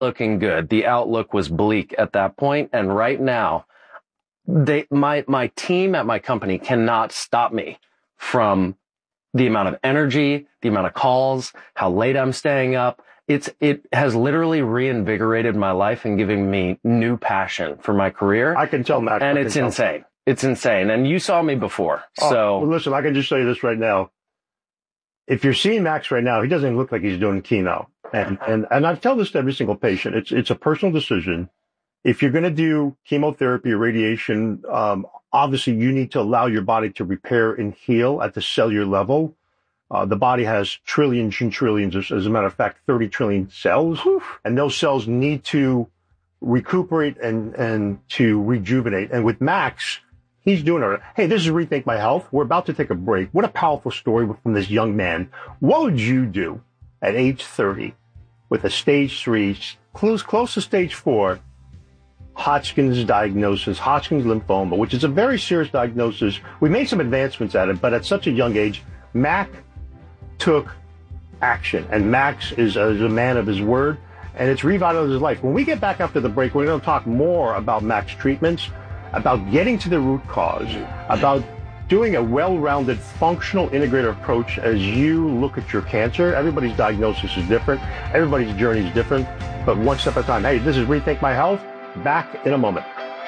looking good. The outlook was bleak at that point, and right now, my team at my company cannot stop me from the amount of energy, the amount of calls, how late I'm staying up. It has literally reinvigorated my life and giving me new passion for my career. I can tell, Max. And it's insane. It's insane. And you saw me before. Well, listen, I can just tell you this right now. If you're seeing Max right now, he doesn't look like he's doing chemo. And I tell this to every single patient. It's a personal decision. If you're going to do chemotherapy or radiation, obviously you need to allow your body to repair and heal at the cellular level. The body has trillions and trillions, as a matter of fact, 30 trillion cells. And those cells need to recuperate and to rejuvenate. And with Max, he's doing it. Hey, this is Rethink My Health. We're about to take a break. What a powerful story from this young man. What would you do at age 30 with a stage 3, close to stage 4, Hodgkin's diagnosis, Hodgkin's lymphoma, which is a very serious diagnosis. We made some advancements at it, but at such a young age, Mac took action. And Max is a man of his word, and it's revitalized his life. When we get back after the break, we're going to talk more about Max treatments, about getting to the root cause, about doing a well-rounded, functional, integrated approach as you look at your cancer. Everybody's diagnosis is different. Everybody's journey is different, but one step at a time. Hey, this is Rethink My Health. Back in a moment.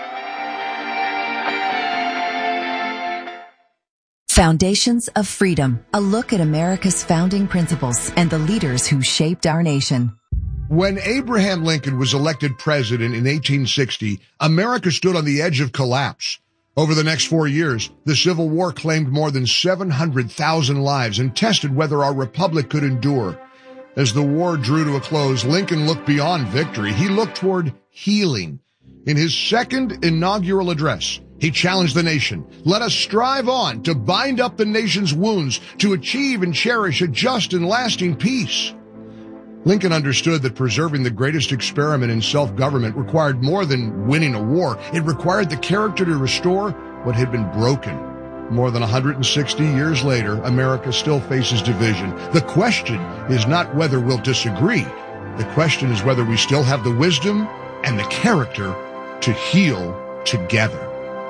Foundations of Freedom, a look at America's founding principles and the leaders who shaped our nation. When Abraham Lincoln was elected president in 1860, America stood on the edge of collapse. Over the next 4 years, the Civil War claimed more than 700,000 lives and tested whether our republic could endure. As the war drew to a close, Lincoln looked beyond victory. He looked toward healing. In his second inaugural address, he challenged the nation. Let us strive on to bind up the nation's wounds, to achieve and cherish a just and lasting peace. Lincoln understood that preserving the greatest experiment in self-government required more than winning a war. It required the character to restore what had been broken. More than 160 years later, America still faces division. The question is not whether we'll disagree. The question is whether we still have the wisdom and the character to heal together.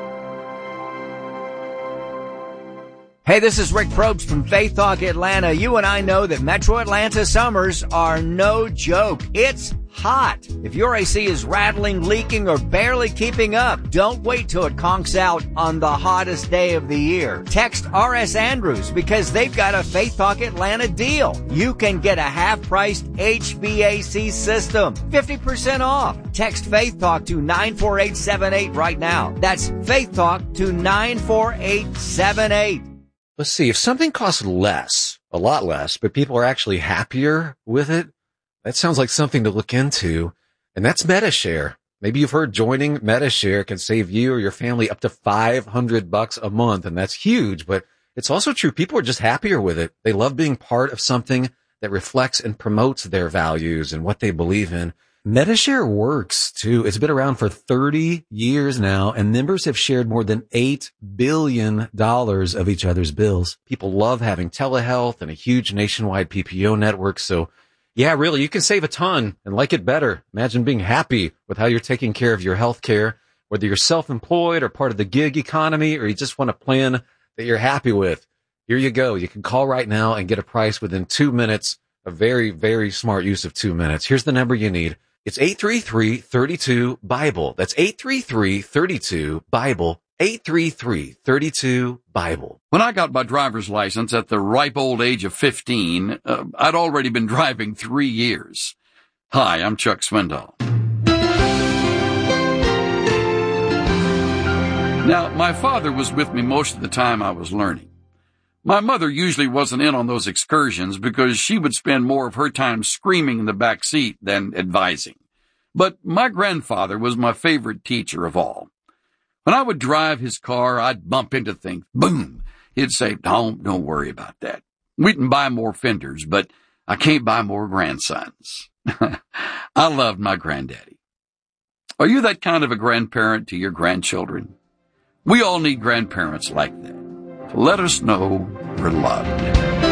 Hey, this is Rick Probst from Faith Talk Atlanta. You and I know that Metro Atlanta summers are no joke. It's hot. If your AC is rattling, leaking, or barely keeping up, don't wait till it conks out on the hottest day of the year. Text R.S. Andrews because they've got a Faith Talk Atlanta deal. You can get a half-priced HVAC system, 50% off. Text Faith Talk to 94878 right now. That's Faith Talk to 94878. Let's see, if something costs less, a lot less, but people are actually happier with it, that sounds like something to look into. And that's Medi-Share. Maybe you've heard joining Medi-Share can save you or your family up to $500 a month. And that's huge, but it's also true. People are just happier with it. They love being part of something that reflects and promotes their values and what they believe in. Medi-Share works too. It's been around for 30 years now, and members have shared more than $8 billion of each other's bills. People love having telehealth and a huge nationwide PPO network. So yeah, really, you can save a ton and like it better. Imagine being happy with how you're taking care of your health care, whether you're self-employed or part of the gig economy, or you just want a plan that you're happy with. Here you go. You can call right now and get a price within 2 minutes. A very, very smart use of 2 minutes. Here's the number you need. It's 833-32-BIBLE. That's 833-32-BIBLE. 833-32-BIBLE. When I got my driver's license at the ripe old age of 15, I'd already been driving 3 years. Hi, I'm Chuck Swindoll. Now, my father was with me most of the time I was learning. My mother usually wasn't in on those excursions because she would spend more of her time screaming in the back seat than advising. But my grandfather was my favorite teacher of all. When I would drive his car, I'd bump into things. Boom! He'd say, don't worry about that. We can buy more fenders, but I can't buy more grandsons. I loved my granddaddy. Are you that kind of a grandparent to your grandchildren? We all need grandparents like that. Let us know we're loved.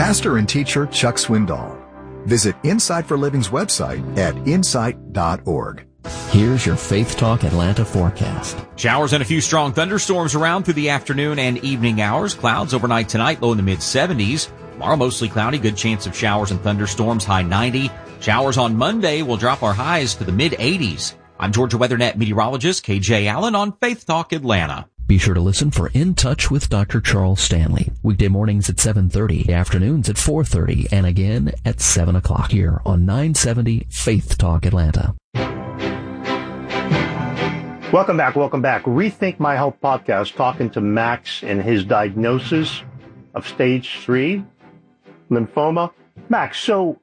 pastor and teacher Chuck Swindoll. Visit Insight for Living's website at insight.org. Here's your Faith Talk Atlanta forecast. Showers and a few strong thunderstorms around through the afternoon and evening hours. Clouds overnight tonight, low in the mid-70s. Tomorrow, mostly cloudy, good chance of showers and thunderstorms, high 90. Showers on Monday will drop our highs to the mid-80s. I'm Georgia WeatherNet meteorologist KJ Allen on Faith Talk Atlanta. Be sure to listen for In Touch with Dr. Charles Stanley. Weekday mornings at 7:30, afternoons at 4:30, and again at 7 o'clock here on 970 Faith Talk Atlanta. Welcome back. Rethink My Health podcast, talking to Max and his diagnosis of stage 3 lymphoma. Max, so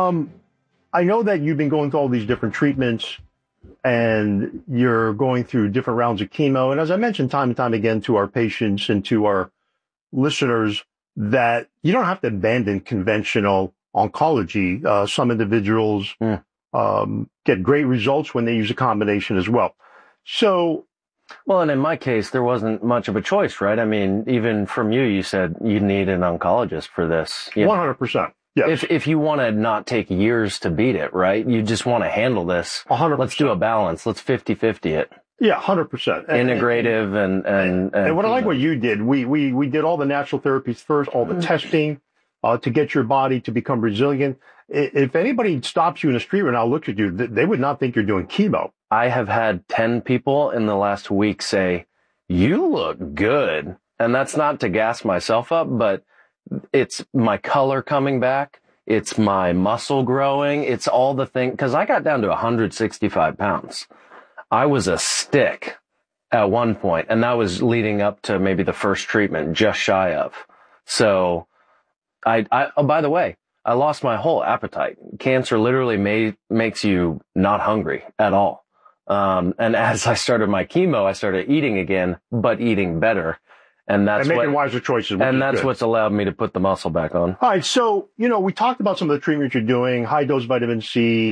I know that you've been going through all these different treatments and you're going through different rounds of chemo. And as I mentioned time and time again to our patients and to our listeners, that you don't have to abandon conventional oncology. Some individuals get great results when they use a combination as well. So, well, and in my case, there wasn't much of a choice, right? I mean, even from you said you need an oncologist for this. 100%. Yes. If you want to not take years to beat it, right? You just want to handle this. 100%. Let's do a balance. Let's 50-50 it. Yeah, 100%. Integrative and what I like what you did, we did all the natural therapies first, all the testing, to get your body to become resilient. If anybody stops you in the street right now, looks at you, they would not think you're doing chemo. I have had 10 people in the last week say, "You look good." And that's not to gas myself up, but it's my color coming back. It's my muscle growing. It's all the thing. Cause I got down to 165 pounds. I was a stick at one point, and that was leading up to maybe the first treatment, just shy of. So oh, by the way, I lost my whole appetite. Cancer literally makes you not hungry at all. And as I started my chemo, I started eating again, but eating better. And that's making wiser choices. And that's what's allowed me to put the muscle back on. All right. So, we talked about some of the treatments you're doing, high dose vitamin C,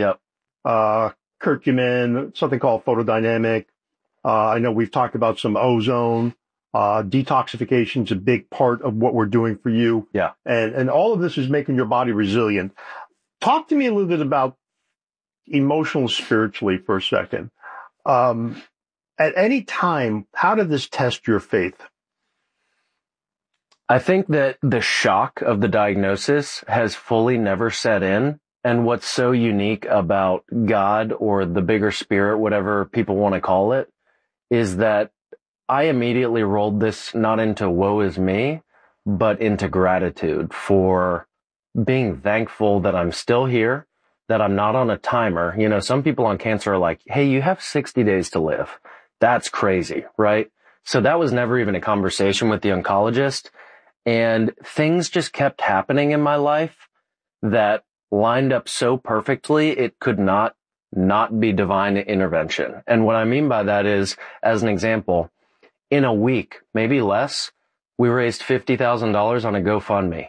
curcumin, something called photodynamic. I know we've talked about some ozone, detoxification is a big part of what we're doing for you. Yeah. And all of this is making your body resilient. Talk to me a little bit about emotional, spiritually for a second. At any time, how did this test your faith? I think that the shock of the diagnosis has fully never set in. And what's so unique about God or the bigger spirit, whatever people want to call it, is that I immediately rolled this not into woe is me, but into gratitude for being thankful that I'm still here, that I'm not on a timer. Some people on cancer are like, hey, you have 60 days to live. That's crazy, right? So that was never even a conversation with the oncologist. And things just kept happening in my life that lined up so perfectly, it could not be divine intervention. And what I mean by that is, as an example, in a week, maybe less, we raised $50,000 on a GoFundMe.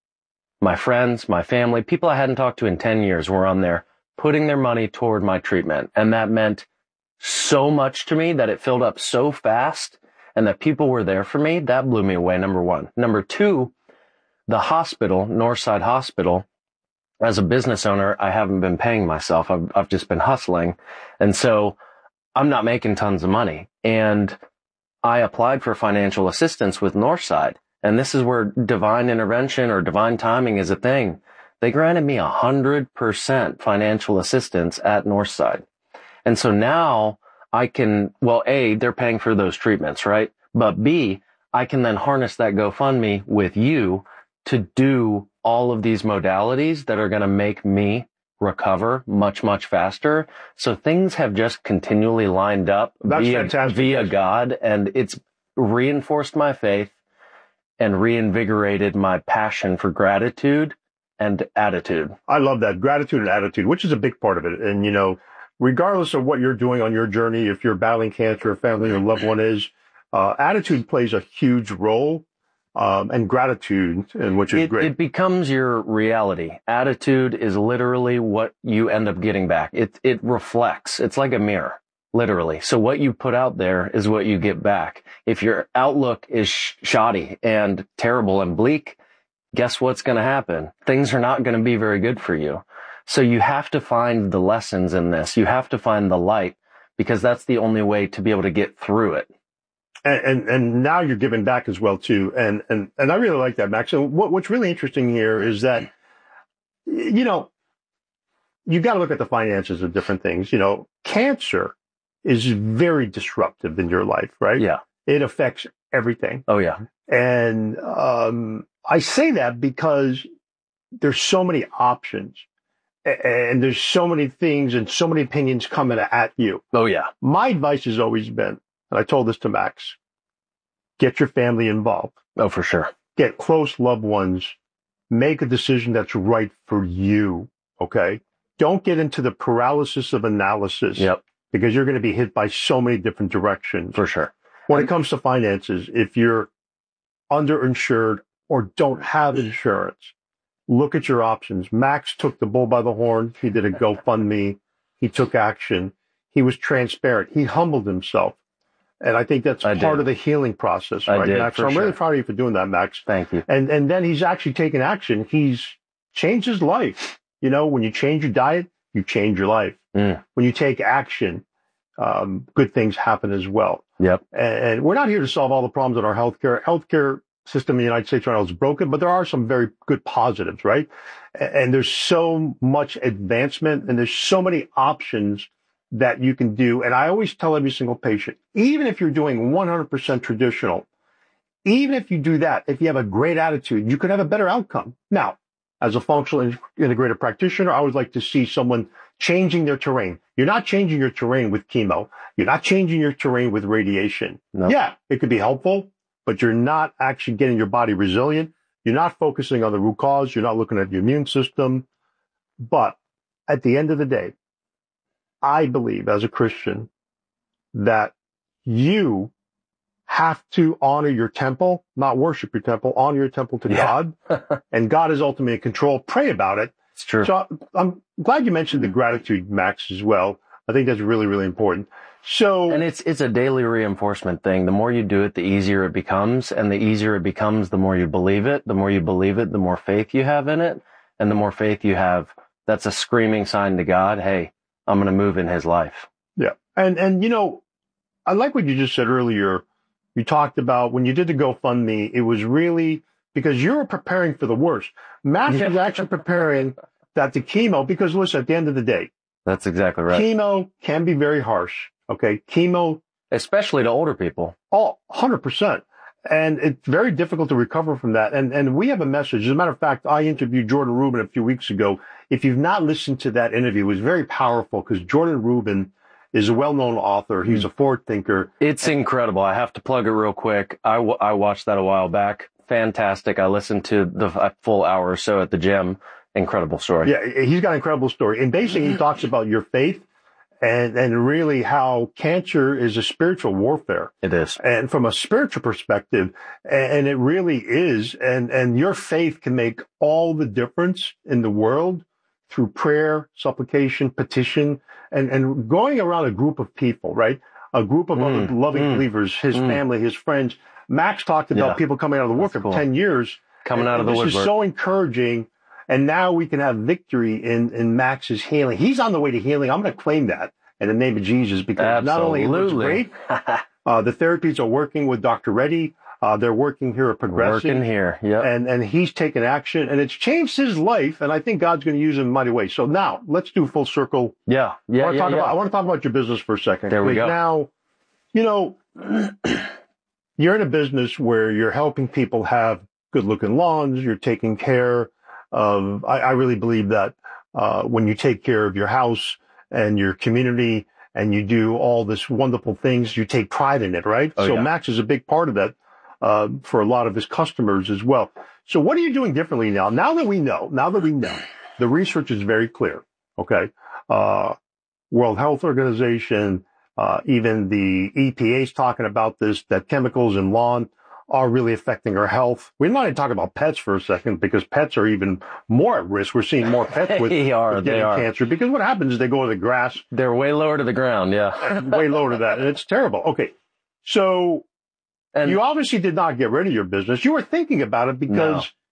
My friends, my family, people I hadn't talked to in 10 years were on there putting their money toward my treatment. And that meant so much to me that it filled up so fast and that people were there for me. That blew me away, number one. Number two, the hospital, Northside Hospital, as a business owner, I haven't been paying myself. I've just been hustling. And so I'm not making tons of money. And I applied for financial assistance with Northside. And this is where divine intervention or divine timing is a thing. They granted me 100% financial assistance at Northside. And so now I can, well, A, they're paying for those treatments, right? But B, I can then harness that GoFundMe with you to do all of these modalities that are going to make me recover much, much faster. So things have just continually lined up via God, and it's reinforced my faith and reinvigorated my passion for gratitude and attitude. I love that. Gratitude and attitude, which is a big part of it. And, regardless of what you're doing on your journey, if you're battling cancer, a family or loved one is, attitude plays a huge role. And gratitude, and which is great. It becomes your reality. Attitude is literally what you end up getting back. It reflects. It's like a mirror, literally. So what you put out there is what you get back. If your outlook is shoddy and terrible and bleak, guess what's going to happen? Things are not going to be very good for you. So you have to find the lessons in this. You have to find the light, because that's the only way to be able to get through it. And now you're giving back as well too. And I really like that, Max. So what's really interesting here is that, you know, you got to look at the finances of different things. You know, cancer is very disruptive in your life, right? Yeah. It affects everything. Oh yeah. And, I say that because there's so many options and there's so many things and so many opinions coming at you. Oh yeah. My advice has always been, and I told this to Max, get your family involved. Oh, for sure. Get close loved ones. Make a decision that's right for you. Okay. Don't get into the paralysis of analysis. Yep. Because you're going to be hit by so many different directions. For sure. When it comes to finances, if you're underinsured or don't have insurance, look at your options. Max took the bull by the horn. He did a GoFundMe. He took action. He was transparent. He humbled himself. And I think that's part of the healing process, right, Max? So I'm really proud of you for doing that, Max. Thank you. And then he's actually taken action. He's changed his life. You know, when you change your diet, you change your life. When you take action, good things happen as well. Yep. And we're not here to solve all the problems in our healthcare system in the United States right now is broken, but there are some very good positives, right? And there's so much advancement and there's so many options that you can do. And I always tell every single patient, even if you're doing 100% traditional, even if you do that, if you have a great attitude, you could have a better outcome. Now, as a functional integrated practitioner, I would like to see someone changing their terrain. You're not changing your terrain with chemo. You're not changing your terrain with radiation. No. Yeah, it could be helpful, but you're not actually getting your body resilient. You're not focusing on the root cause. You're not looking at your immune system. But at the end of the day, I believe as a Christian that you have to honor your temple, not worship your temple, honor your temple to God. And God is ultimately in control. Pray about it. It's true. So I'm glad you mentioned the gratitude, Max, as well. I think that's really, really important. So, and it's a daily reinforcement thing. The more you do it, the easier it becomes. And the easier it becomes, the more you believe it. The more you believe it, the more faith you have in it. And the more faith you have, that's a screaming sign to God, hey, I'm going to move in his life. Yeah. And, you know, I like what you just said earlier. You talked about when you did the GoFundMe, it was really because you were preparing for the worst. Max was actually preparing that the chemo, because listen, at the end of the day, that's exactly right. Chemo can be very harsh. Okay. Chemo, especially to older people. Oh, 100%. And it's very difficult to recover from that. And we have a message. As a matter of fact, I interviewed Jordan Rubin a few weeks ago. If you've not listened to that interview, it was very powerful because Jordan Rubin is a well-known author. He's a forward thinker. It's incredible. I have to plug it real quick. I watched that a while back. Fantastic. I listened to the full hour or so at the gym. Incredible story. Yeah, he's got an incredible story. And basically he talks about your faith and really how cancer is a spiritual warfare. It is. And from a spiritual perspective, and it really is. And your faith can make all the difference in the world through prayer, supplication, petition, and going around a group of people, right? A group of other loving believers, his family, his friends. Max talked about people coming out of the woodwork for 10 years. Coming out of the woodwork. This is so encouraging. And now we can have victory in Max's healing. He's on the way to healing. I'm going to claim that in the name of Jesus because not only it looks great, the therapies are working with Dr. Reddy. They're working here at Progressive. Working here, yeah. And he's taken action, and it's changed his life, and I think God's going to use him in a mighty way. So now, let's do full circle. Yeah. I want to talk about your business for a second. There we go. Now, you know, you're in a business where you're helping people have good-looking lawns. You're taking care of, I really believe that when you take care of your house and your community and you do all this wonderful things, you take pride in it, right? Oh, so yeah. Max is a big part of that. For a lot of his customers as well. So what are you doing differently now? Now that we know, the research is very clear. Okay. World Health Organization, even the EPA is talking about this, that chemicals in lawn are really affecting our health. We're not even talking about pets for a second because pets are even more at risk. We're seeing more pets with getting cancer because what happens is they go to the grass. They're way lower to the ground. Yeah. Way lower to that. And it's terrible. Okay. So, and you obviously did not get rid of your business. You were thinking about it because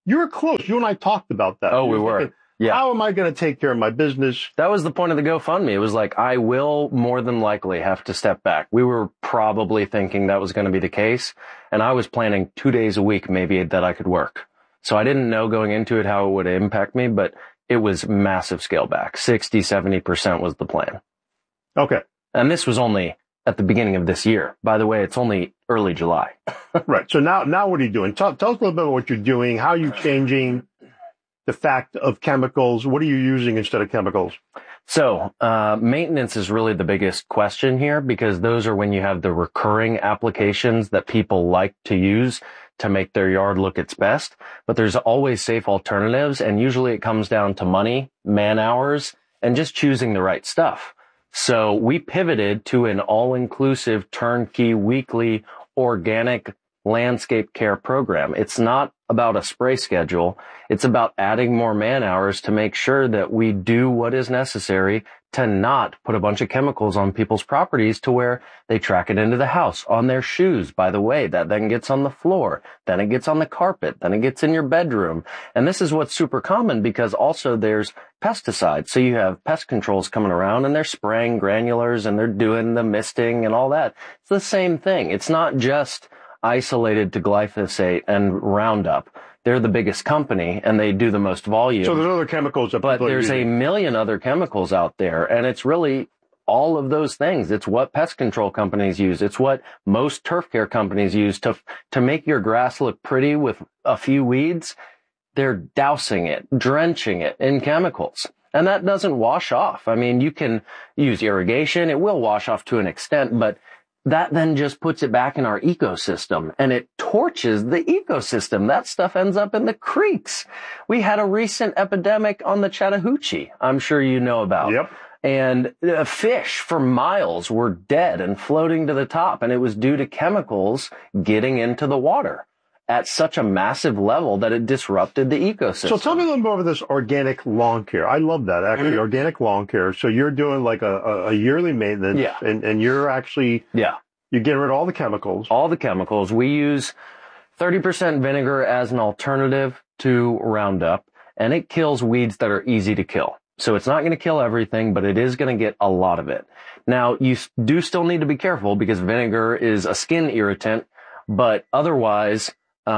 You were close. You and I talked about that. Oh, we were. Thinking, yeah. How am I going to take care of my business? That was the point of the GoFundMe. It was like, I will more than likely have to step back. We were probably thinking that was going to be the case. And I was planning 2 days a week maybe that I could work. So I didn't know going into it how it would impact me, but it was massive scale back. 60, 70% was the plan. Okay. And this was only at the beginning of this year. By the way, it's only early July. Right. So now what are you doing? Tell us a little bit about what you're doing. How are you changing the fact of chemicals? What are you using instead of chemicals? So, maintenance is really the biggest question here because those are when you have the recurring applications that people like to use to make their yard look its best. But there's always safe alternatives. And usually it comes down to money, man hours, and just choosing the right stuff. So we pivoted to an all-inclusive turnkey weekly organic landscape care program. It's not about a spray schedule. It's about adding more man hours to make sure that we do what is necessary to not put a bunch of chemicals on people's properties to where they track it into the house, on their shoes. By the way, that then gets on the floor, then it gets on the carpet, then it gets in your bedroom. And this is what's super common because also there's pesticides. So you have pest controls coming around and they're spraying granulars and they're doing the misting and all that. It's the same thing. It's not just isolated to glyphosate and Roundup. They're the biggest company and they do the most volume. So there's other chemicals that but there's a million other chemicals out there, and it's really all of those things. It's what pest control companies use. It's what most turf care companies use to make your grass look pretty with a few weeds. They're dousing it, drenching it in chemicals. And that doesn't wash off. I mean, you can use irrigation. It will wash off to an extent, but that then just puts it back in our ecosystem and it torches the ecosystem. That stuff ends up in the creeks. We had a recent epidemic on the Chattahoochee, I'm sure you know about. Yep. And fish for miles were dead and floating to the top, and it was due to chemicals getting into the water at such a massive level that it disrupted the ecosystem. So tell me a little more about this organic lawn care. I love that, actually, organic lawn care. So you're doing like a yearly maintenance, Yeah. and you're actually, you're getting rid of all the chemicals. All the chemicals. We use 30% vinegar as an alternative to Roundup, and it kills weeds that are easy to kill. So it's not going to kill everything, but it is going to get a lot of it. Now, you do still need to be careful because vinegar is a skin irritant, but otherwise,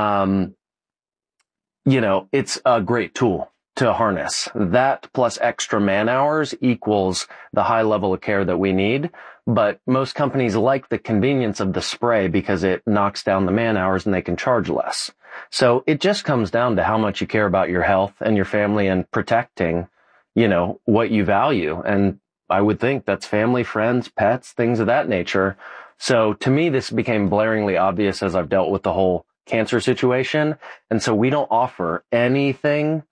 it's a great tool to harness. That plus extra man hours equals the high level of care that we need. But most companies like the convenience of the spray because it knocks down the man hours and they can charge less. So it just comes down to how much you care about your health and your family and protecting, what you value. And I would think that's family, friends, pets, things of that nature. So to me, this became blaringly obvious as I've dealt with the whole cancer situation. And so we don't offer anything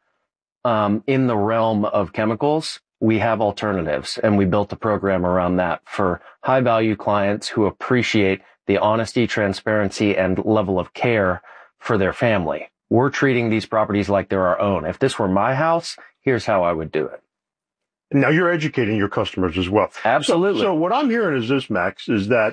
in the realm of chemicals. We have alternatives, and we built a program around that for high value clients who appreciate the honesty, transparency, and level of care for their family. We're treating these properties like they're our own. If this were my house, here's how I would do it. Now you're educating your customers as well. Absolutely. So what I'm hearing is this, Max, is that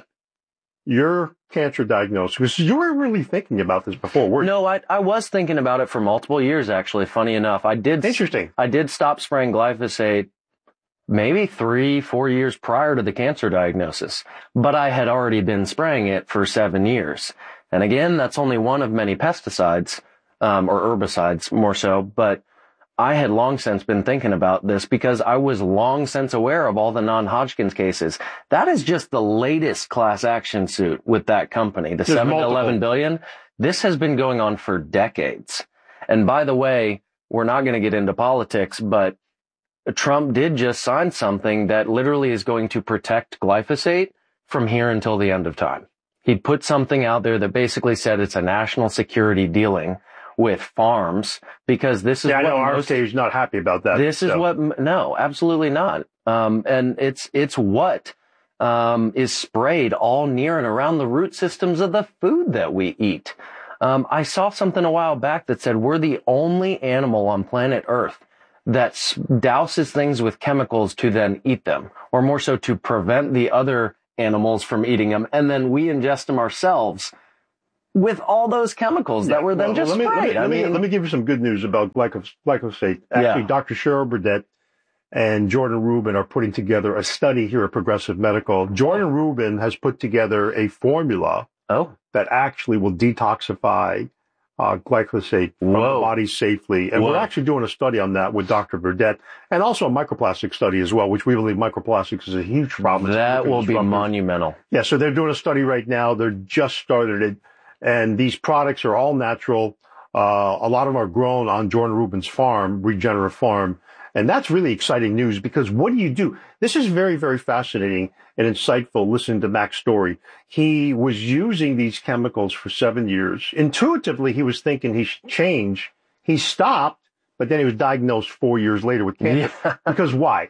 your cancer diagnosis, because you were really thinking about this before, weren't you? No, I was thinking about it for multiple years, actually. Funny enough, I did stop spraying glyphosate maybe 3-4 years prior to the cancer diagnosis, but I had already been spraying it for 7 years. And again, that's only one of many pesticides, or herbicides more so, but I had long since been thinking about this because I was long since aware of all the non-Hodgkin's cases. That is just the latest class action suit with that company, the 7 to 11 billion. This has been going on for decades. And by the way, we're not going to get into politics, but Trump did just sign something that literally is going to protect glyphosate from here until the end of time. He put something out there that basically said it's a national security dealing with farms because this is I what know RFK is not happy about that. This is no, absolutely not. And it's what is sprayed all near and around the root systems of the food that we eat. I saw something a while back that said we're the only animal on planet Earth that douses things with chemicals to then eat them, or more so to prevent the other animals from eating them, and then we ingest them ourselves with all those chemicals that were then just sprayed. Let me give you some good news about glyphosate. Actually, Dr. Cheryl Burdett and Jordan Rubin are putting together a study here at Progressive Medical. Jordan Rubin has put together a formula that actually will detoxify glyphosate from the body safely. And we're actually doing a study on that with Dr. Burdett, and also a microplastic study as well, which we believe microplastics is a huge problem. That will be monumental. Yeah, so they're doing a study right now. They're just started it. And these products are all natural. A lot of them are grown on Jordan Rubin's farm, Regenerative Farm. And that's really exciting news, because what do you do? This is very, very fascinating and insightful listening to Mac's story. He was using these chemicals for 7 years. Intuitively, he was thinking he should change. He stopped, but then he was diagnosed 4 years later with cancer. Yeah. Because why?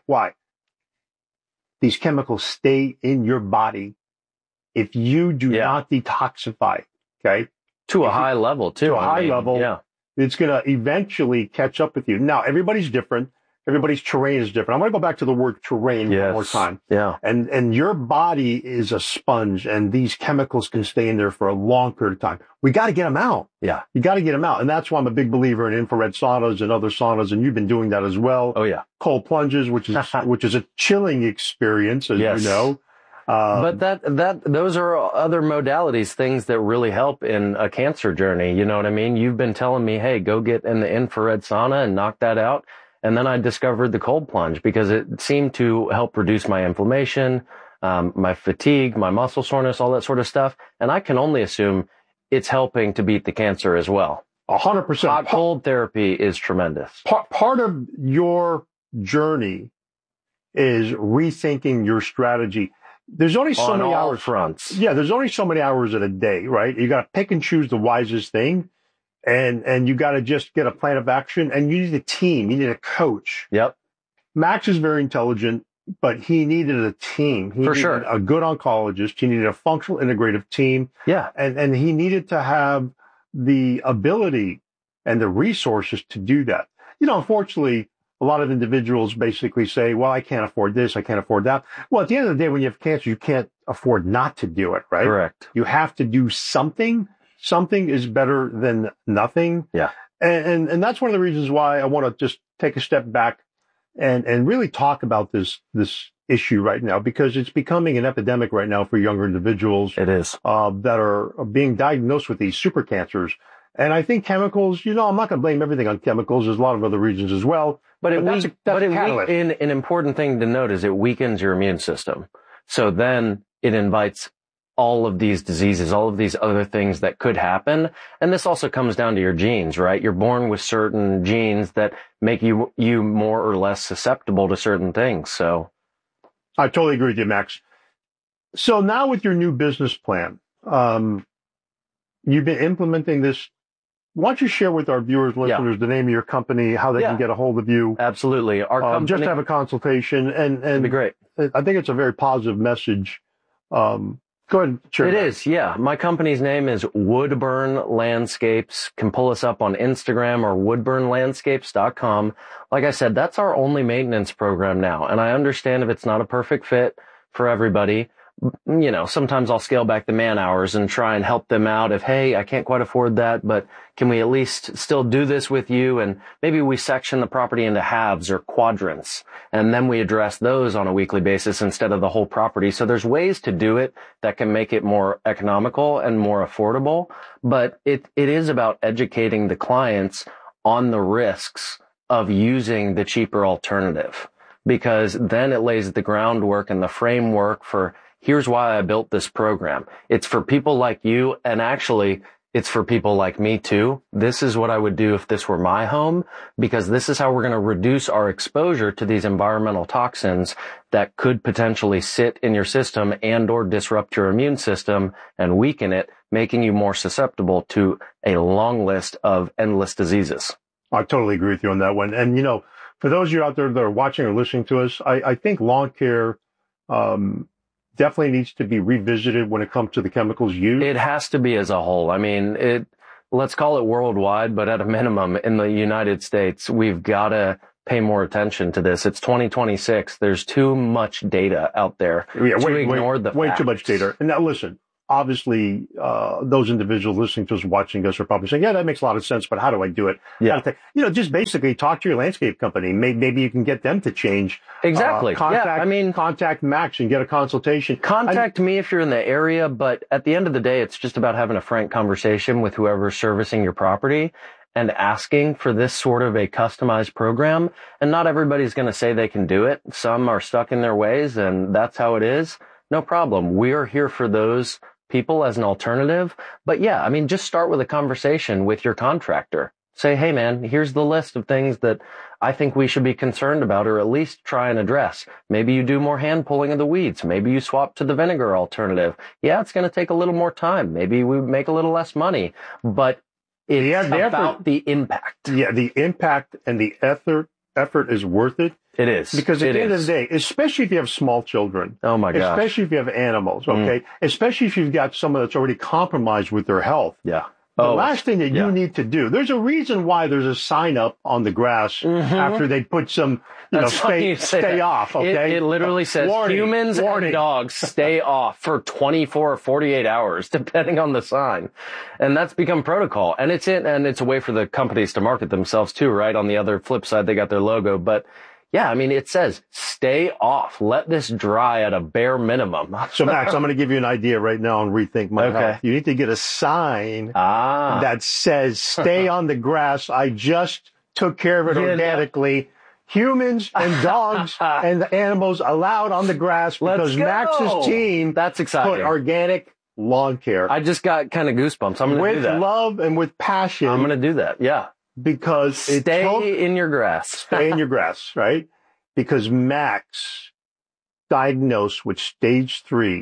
These chemicals stay in your body if you do not detoxify. Okay. To a high level, too. To a high level. It's going to eventually catch up with you. Now, everybody's different. Everybody's terrain is different. I'm going to go back to the word terrain one more time. Yeah. And your body is a sponge, and these chemicals can stay in there for a long period of time. We got to get them out. Yeah. You got to get them out. And that's why I'm a big believer in infrared saunas and other saunas. And you've been doing that as well. Oh, yeah. Cold plunges, which is a chilling experience, as you know. But those are other modalities, things that really help in a cancer journey. You know what I mean? You've been telling me, hey, go get in the infrared sauna and knock that out. And then I discovered the cold plunge because it seemed to help reduce my inflammation, my fatigue, my muscle soreness, all that sort of stuff. And I can only assume it's helping to beat the cancer as well. 100%. Hot cold therapy is tremendous. Part of your journey is rethinking your strategy. There's only so many hours. Fronts. Yeah, there's only so many hours in a day, right? You got to pick and choose the wisest thing. And you got to just get a plan of action, and you need a team. You need a coach. Yep. Max is very intelligent, but he needed a team. He needed a good oncologist. He needed a functional integrative team. Yeah. And he needed to have the ability and the resources to do that. You know, unfortunately, a lot of individuals basically say, well, I can't afford this. I can't afford that. Well, at the end of the day, when you have cancer, you can't afford not to do it, right? Correct. You have to do something. Something is better than nothing. Yeah. And that's one of the reasons why I want to just take a step back and really talk about this issue right now, because it's becoming an epidemic right now for younger individuals. It is. That are being diagnosed with these super cancers. And I think chemicals, I'm not going to blame everything on chemicals. There's a lot of other reasons as well. But an important thing to note is it weakens your immune system. So then it invites all of these diseases, all of these other things that could happen. And this also comes down to your genes, right? You're born with certain genes that make you more or less susceptible to certain things. So I totally agree with you, Max. So now with your new business plan, you've been implementing this. Why don't you share with our viewers, listeners, the name of your company, how they can get a hold of you? Absolutely. Our company, just to have a consultation, and that'd be great. I think it's a very positive message. Go ahead. Sure. It is, yeah. My company's name is Woodburn Landscapes. Can pull us up on Instagram or woodburnlandscapes.com. Like I said, that's our only maintenance program now. And I understand if it's not a perfect fit for everybody, sometimes I'll scale back the man hours and try and help them out if, hey, I can't quite afford that, but can we at least still do this with you? And maybe we section the property into halves or quadrants, and then we address those on a weekly basis instead of the whole property. So there's ways to do it that can make it more economical and more affordable, but it is about educating the clients on the risks of using the cheaper alternative, because then it lays the groundwork and the framework for here's why I built this program. It's for people like you, and actually, it's for people like me too. This is what I would do if this were my home, because this is how we're going to reduce our exposure to these environmental toxins that could potentially sit in your system and or disrupt your immune system and weaken it, making you more susceptible to a long list of endless diseases. I totally agree with you on that one. And, for those of you out there that are watching or listening to us, I think lawn care, definitely needs to be revisited when it comes to the chemicals used. It has to be as a whole. I mean, let's call it worldwide, but at a minimum in the United States, we've got to pay more attention to this. It's 2026. There's too much data out there to ignore the facts. Way too much data. And now listen, obviously, those individuals listening to us, watching us are probably saying, yeah, that makes a lot of sense, but how do I do it? Yeah. Just basically talk to your landscape company. Maybe you can get them to change. Exactly. Contact Max and get a consultation. Contact me if you're in the area, but at the end of the day, it's just about having a frank conversation with whoever's servicing your property and asking for this sort of a customized program. And not everybody's going to say they can do it. Some are stuck in their ways, and that's how it is. No problem. We are here for those people as an alternative. But yeah, I mean, just start with a conversation with your contractor. Say, hey man, here's the list of things that I think we should be concerned about, or at least try and address. Maybe you do more hand pulling of the weeds. Maybe you swap to the vinegar alternative. Yeah, it's going to take a little more time. Maybe we make a little less money, but it's about the impact. Yeah, the impact and the effort is worth it. It is. Because at the end of the day, especially if you have small children. Oh my gosh. Especially if you have animals, okay? Especially if you've got someone that's already compromised with their health. Yeah. The last thing that you need to do, there's a reason why there's a sign up on the grass after they put some, stay off, okay? It literally says humans and dogs stay off for 24 or 48 hours, depending on the sign. And that's become protocol. And it's a way for the companies to market themselves too, right? On the other flip side, they got their logo, but yeah, I mean, it says stay off. Let this dry at a bare minimum. So, Max, I'm going to give you an idea right now on Rethink My Health. You need to get a sign that says stay on the grass. I just took care of it organically. Humans and dogs and the animals allowed on the grass because Max's team That's exciting. Put organic lawn care. I just got kind of goosebumps. I'm going to do that. With love and with passion. I'm going to do that. Yeah. Because stay in your grass. Stay in your grass, right? Because Max, diagnosed with stage 3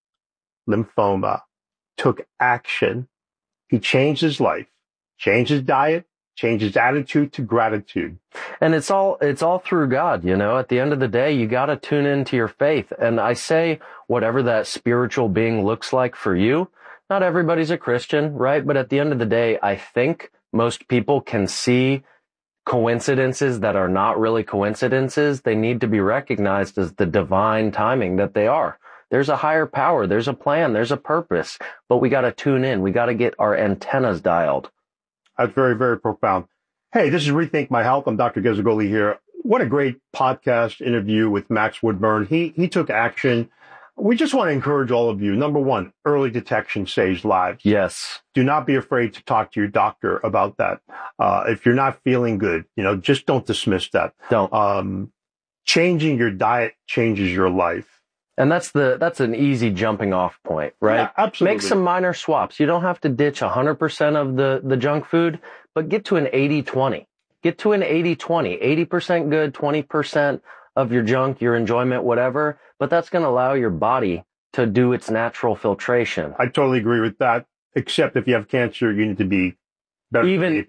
lymphoma, took action. He changed his life, changed his diet, changed his attitude to gratitude. And it's all through God, At the end of the day, you got to tune into your faith. And I say whatever that spiritual being looks like for you. Not everybody's a Christian, right? But at the end of the day, I think most people can see coincidences that are not really coincidences. They need to be recognized as the divine timing that they are. There's a higher power. There's a plan. There's a purpose. But we got to tune in. We got to get our antennas dialed. That's very, very profound. Hey, this is Rethink My Health. I'm Dr. Gazzagoli here. What a great podcast interview with Max Woodburn. He took action. We just want to encourage all of you. Number one, early detection saves lives. Yes. Do not be afraid to talk to your doctor about that. If you're not feeling good, just don't dismiss that. Don't. Changing your diet changes your life. And that's an easy jumping off point, right? Yeah, absolutely. Make some minor swaps. You don't have to ditch 100% of the junk food, but get to an 80-20. Get to an 80-20. 80% good, 20% of your junk, your enjoyment, whatever. But that's going to allow your body to do its natural filtration. I totally agree with that. Except if you have cancer, you need to be better.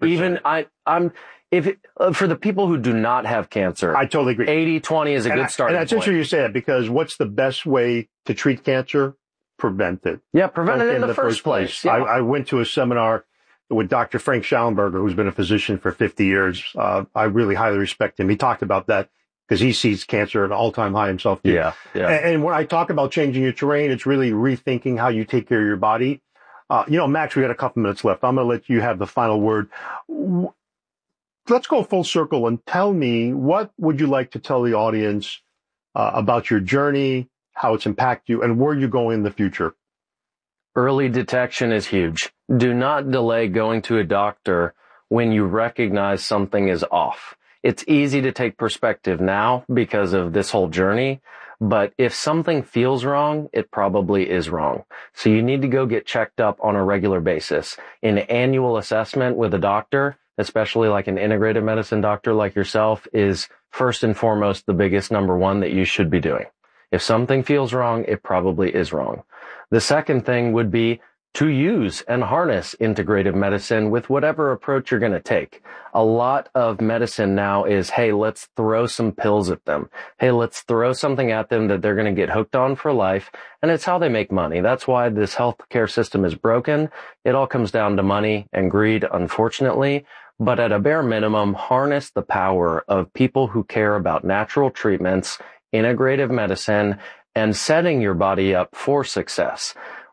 For the people who do not have cancer, I totally agree. 80-20 is a good starting point. And that's interesting you say that because what's the best way to treat cancer? Prevent it. Yeah, prevent it in the first place. Yeah. I went to a seminar with Dr. Frank Schallenberger, who's been a physician for 50 years. I really highly respect him. He talked about that because he sees cancer at an all-time high himself. Yeah. And when I talk about changing your terrain, it's really rethinking how you take care of your body. Max, we got a couple minutes left. I'm going to let you have the final word. Let's go full circle and tell me, what would you like to tell the audience about your journey, how it's impacted you, and where you're going in the future? Early detection is huge. Do not delay going to a doctor when you recognize something is off. It's easy to take perspective now because of this whole journey, but if something feels wrong, it probably is wrong. So you need to go get checked up on a regular basis. An annual assessment with a doctor, especially like an integrative medicine doctor like yourself, is first and foremost the biggest number one that you should be doing. If something feels wrong, it probably is wrong. The second thing would be to use and harness integrative medicine with whatever approach you're going to take. A lot of medicine now is, hey, let's throw some pills at them. Hey, let's throw something at them that they're going to get hooked on for life. And it's how they make money. That's why this healthcare system is broken. It all comes down to money and greed, unfortunately. But at a bare minimum, harness the power of people who care about natural treatments, integrative medicine, and setting your body up for success.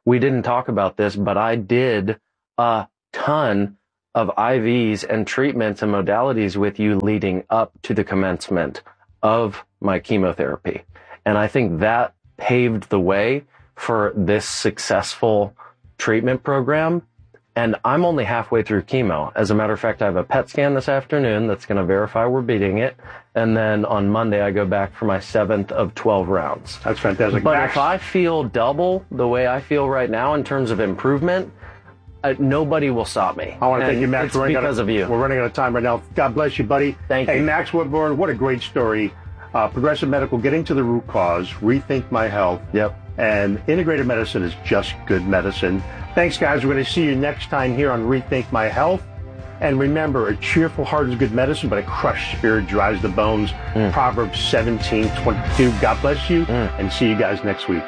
we didn't talk about this, but I did a ton of IVs and treatments and modalities with you leading up to the commencement of my chemotherapy. And I think that paved the way for this successful treatment program. And I'm only halfway through chemo. As a matter of fact, I have a PET scan this afternoon that's going to verify we're beating it. And then on Monday, I go back for my 7th of 12 rounds. That's fantastic. But if I feel double the way I feel right now in terms of improvement, nobody will stop me. I want to thank you, Max. It's because of you. We're running out of time right now. God bless you, buddy. Thank you. Hey, Max Woodburn, what a great story. Progressive Medical, getting to the root cause, rethink my health. Yep. And integrated medicine is just good medicine. Thanks, guys. We're going to see you next time here on Rethink My Health. And remember, a cheerful heart is good medicine, but a crushed spirit dries the bones. Proverbs 17:22. God bless you, and see you guys next week.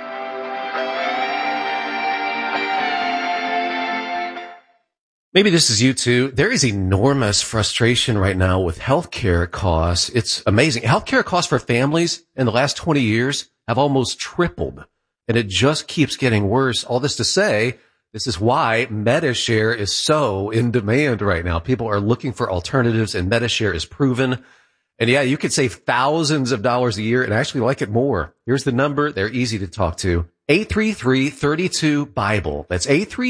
Maybe this is you too. There is enormous frustration right now with healthcare costs. It's amazing. Healthcare costs for families in the last 20 years have almost tripled, and it just keeps getting worse. All this to say, this is why Medi-Share is so in demand right now. People are looking for alternatives, and Medi-Share is proven. And yeah, you could save thousands of dollars a year and actually like it more. Here's the number. They're easy to talk to. 833-32-BIBLE. That's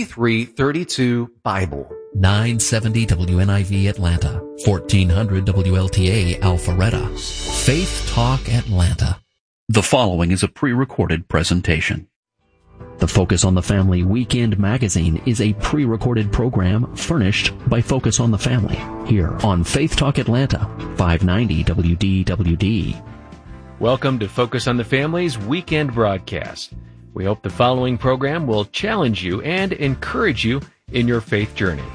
833-32-BIBLE. 970 WNIV Atlanta, 1400 WLTA Alpharetta. Faith Talk Atlanta. The following is a pre-recorded presentation. The Focus on the Family Weekend Magazine is a pre-recorded program furnished by Focus on the Family here on Faith Talk Atlanta, 590 WDWD. Welcome to Focus on the Family's weekend broadcast. We hope the following program will challenge you and encourage you in your faith journey.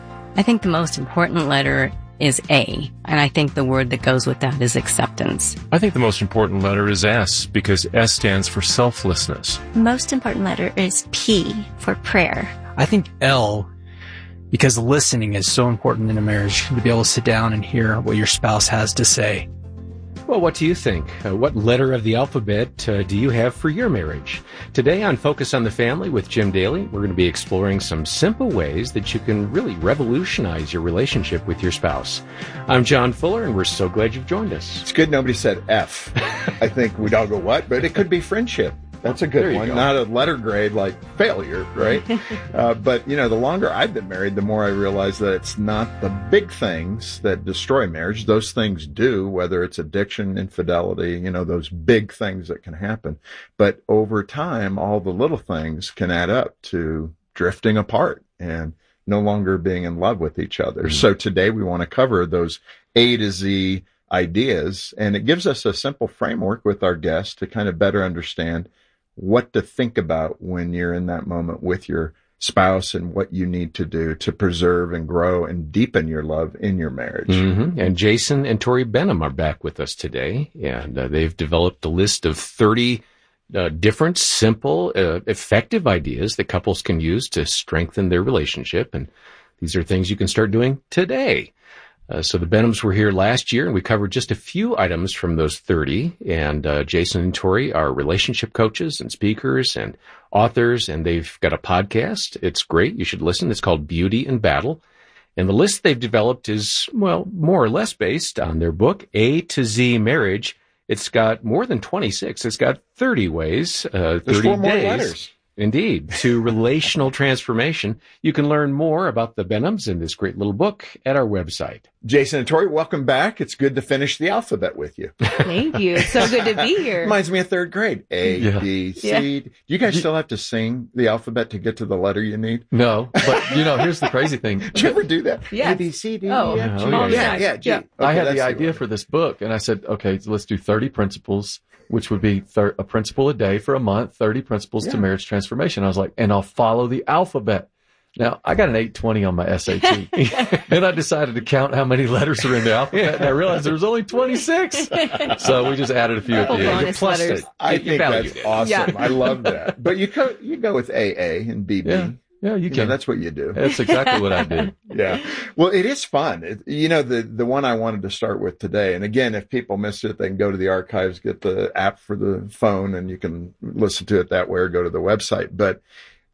I think the most important letter is A, and I think the word that goes with that is acceptance. I think the most important letter is S, because S stands for selflessness. The most important letter is P, for prayer. I think L, because listening is so important in a marriage, to be able to sit down and hear what your spouse has to say. Well, what do you think? What letter of the alphabet do you have for your marriage? Today on Focus on the Family with Jim Daly, we're going to be exploring some simple ways that you can really revolutionize your relationship with your spouse. I'm John Fuller, and we're so glad you've joined us. It's good nobody said F. I think we'd all go, what? But it could be friendship. That's a good one. Not a letter grade like failure, right? But, you know, the longer I've been married, the more I realize that it's not the big things that destroy marriage. Those things do, whether it's addiction, infidelity, you know, those big things that can happen. But over time, all the little things can add up to drifting apart and no longer being in love with each other. Mm-hmm. So today we want to cover those A to Z ideas, and it gives us a simple framework with our guests to kind of better understand what to think about when you're in that moment with your spouse and what you need to do to preserve and grow and deepen your love in your marriage. Mm-hmm. And Jason and Tori Benham are back with us today, and they've developed a list of 30 different, simple, effective ideas that couples can use to strengthen their relationship. And these are things you can start doing today. So the Benhams were here last year, and we covered just a few items from those 30. And Jason and Tori are relationship coaches and speakers and authors, and they've got a podcast. It's great. You should listen. It's called Beauty in Battle. And the list they've developed is, well, more or less based on their book, A to Z Marriage. It's got more than 26. It's got 30 ways, 30 There's 4 more days. letters. Indeed, to relational transformation. You can learn more about the Benhams in this great little book at our website. Jason and Tori, welcome back. It's good to finish the alphabet with you. Thank you. It's so good to be here. Reminds me of 3rd grade. A, B, C. Yeah. Do you guys still have to sing the alphabet to get to the letter you need? No, but you know, here's the crazy thing. Did you ever do that? Yes. A, B, C, D, Oh, E, F, G. yeah. G. Okay, I had that's the idea for this book, and I said, okay, so let's do 30 principles, which would be a principle a day for a month, 30 principles to marriage transformation. I was like, and I'll follow the alphabet. Now, I got an 820 on my SAT, and I decided to count how many letters are in the alphabet, and I realized there was only 26. So we just added a few at the end. Plus it. I think that's awesome. Yeah. I love that. But you go with AA and BB. Yeah, you can. That's what you do. That's exactly what I do. Yeah. Well, it is fun. The one I wanted to start with today, and again, if people missed it, they can go to the archives, get the app for the phone, and you can listen to it that way or go to the website. But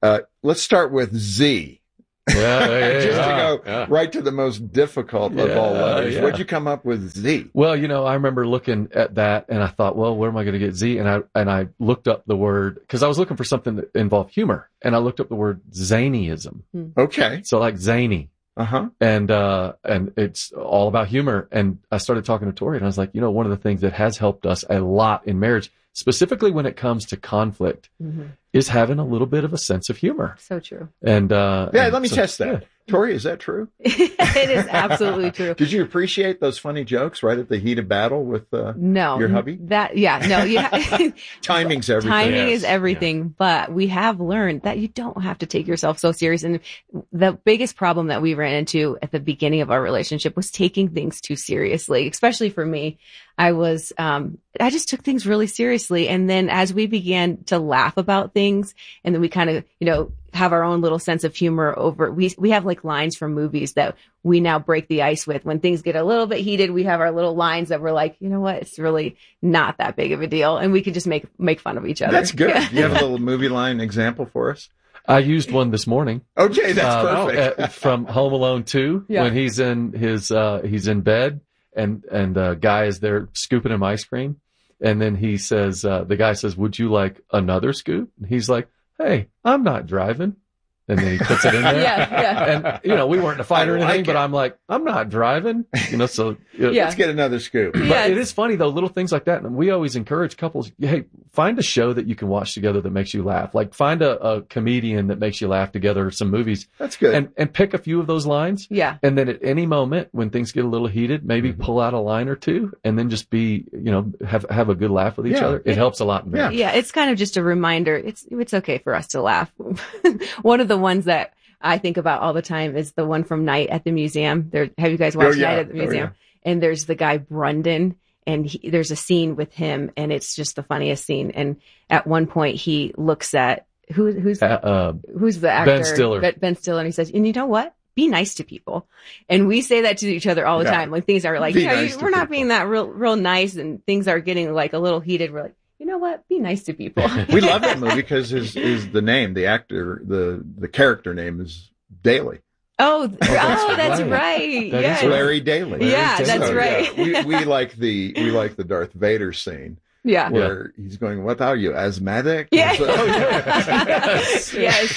Let's start with Z. Just to go right to the most difficult of all letters. What'd you come up with Z? Well, I remember looking at that and I thought, well, where am I going to get Z? And I looked up the word, because I was looking for something that involved humor, and I looked up the word zanyism. Okay. So like zany. Uh-huh. And it's all about humor. And I started talking to Tori, and I was like, one of the things that has helped us a lot in marriage, specifically when it comes to conflict, is having a little bit of a sense of humor. So true. And let me test that. Yeah. Tori, is that true? It is absolutely true. Did you appreciate those funny jokes right at the heat of battle with your hubby? Timing's everything. Timing is everything, but we have learned that you don't have to take yourself so serious. And the biggest problem that we ran into at the beginning of our relationship was taking things too seriously, especially for me. I just took things really seriously. And then as we began to laugh about things, and then we kind of, have our own little sense of humor over, we have like lines from movies that we now break the ice with. When things get a little bit heated, we have our little lines that we're like, you know what? It's really not that big of a deal. And we can just make fun of each other. That's good. Do you have a little movie line example for us? I used one this morning. Okay, that's perfect. From Home Alone 2, when he's in he's in bed and the guy is there scooping him ice cream. And then he says, the guy says, "Would you like another scoop?" And he's like, "Hey, I'm not driving." And then he puts it in there. And, we weren't in a fight or anything, but I'm like, I'm not driving, so. Let's get another scoop. But it is funny though, little things like that. And we always encourage couples, hey, find a show that you can watch together that makes you laugh. Like find a comedian that makes you laugh together, some movies. That's good. And pick a few of those lines. Yeah. And then at any moment when things get a little heated, maybe pull out a line or two and then just be, have a good laugh with each other. It helps a lot in marriage. Yeah. It's kind of just a reminder. It's okay for us to laugh. One of the ones that I think about all the time is the one from Night at the Museum. Have you guys watched Night at the Museum? And there's the guy Brundon, and there's a scene with him, and it's just the funniest scene. And at one point, he looks at who's the actor? Ben Stiller. Ben Stiller, and he says, "And you know what? Be nice to people." And we say that to each other all the time. When things are like, we're not being that real nice, and things are getting like a little heated. We're like, you know what? Be nice to people. We love that movie because is the name, the actor, the character name is Daly. Oh, that's right. That's Larry Daly. Yeah, that's right. We like the Darth Vader scene. Yeah. Where he's going, "What are you, asthmatic?" Yeah. Yes.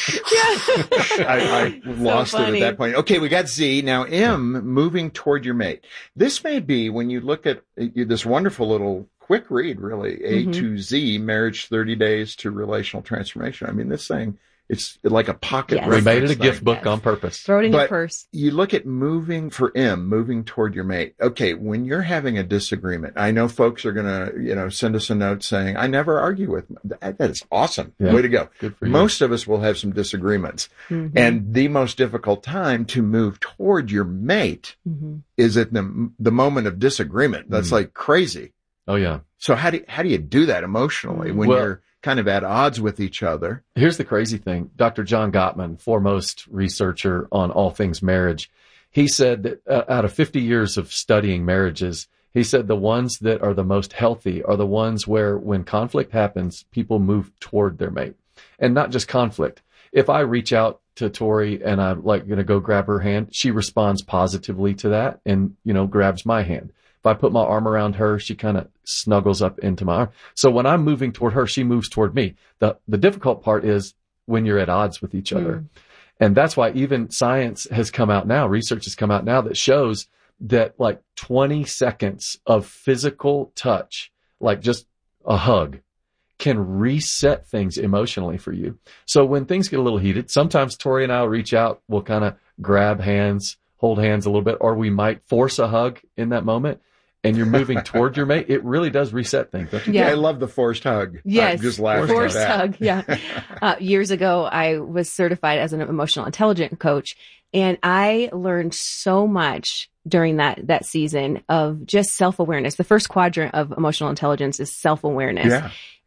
I lost it at that point. Okay, we got Z. Now M, moving toward your mate. This may be, when you look at this wonderful little quick read, really, A to Z, Marriage 30 Days to Relational Transformation. I mean, this thing, it's like a pocket. We made it a gift book on purpose. Throw it in your purse. You look at moving toward your mate. Okay, when you're having a disagreement, I know folks are going to, send us a note saying, "I never argue with." That is awesome. Yeah. Way to go. Good for you. Most of us will have some disagreements. And the most difficult time to move toward your mate is at the moment of disagreement. That's like crazy. Oh yeah. So how do you do that emotionally when you're kind of at odds with each other? Here's the crazy thing. Dr. John Gottman, foremost researcher on all things marriage, he said that out of 50 years of studying marriages, he said the ones that are the most healthy are the ones where when conflict happens, people move toward their mate. And not just conflict. If I reach out to Tori and I'm like going to go grab her hand, she responds positively to that and, grabs my hand. If I put my arm around her, she kind of snuggles up into my arm. So when I'm moving toward her, she moves toward me. The difficult part is when you're at odds with each other. And that's why even science has come out now, research has come out now that shows that like 20 seconds of physical touch, like just a hug, can reset things emotionally for you. So when things get a little heated, sometimes Tori and I will reach out, we'll kind of grab hands, hold hands a little bit, or we might force a hug in that moment. And you're moving toward your mate, it really does reset things. Don't you? Yeah, I love the forced hug. Yes, just laughing forced at that. hug. Yeah. Years ago, I was certified as an emotional intelligence coach, and I learned so much during that season of just self-awareness. The first quadrant of emotional intelligence is self-awareness. Yeah.